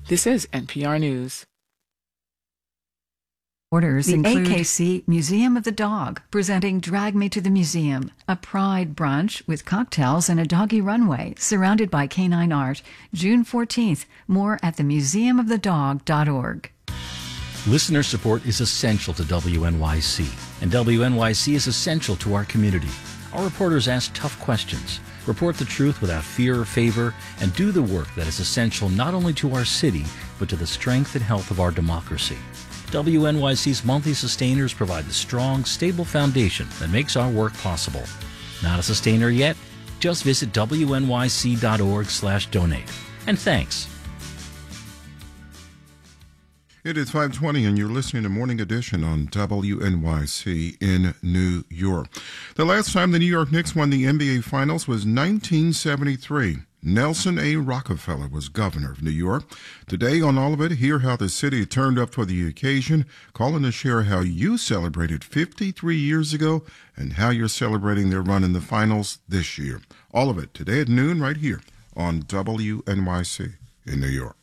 This is NPR News. Orders the AKC Museum of the Dog, presenting Drag Me to the Museum, a pride brunch with cocktails and a doggy runway surrounded by canine art, June 14th. More at themuseumofthedog.org. Listener support is essential to WNYC, and WNYC is essential to our community. Our reporters ask tough questions, report the truth without fear or favor, and do the work that is essential not only to our city, but to the strength and health of our democracy. WNYC's monthly sustainers provide the strong, stable foundation that makes our work possible. Not a sustainer yet? Just visit wnyc.org/donate. And thanks. It is 5:20 and you're listening to Morning Edition on WNYC in New York. The last time the New York Knicks won the NBA Finals was 1973. Nelson A. Rockefeller was governor of New York. Today on All of It, hear how the city turned up for the occasion. Call in to share how you celebrated 53 years ago and how you're celebrating their run in the finals this year. All of it today at noon right here on WNYC in New York.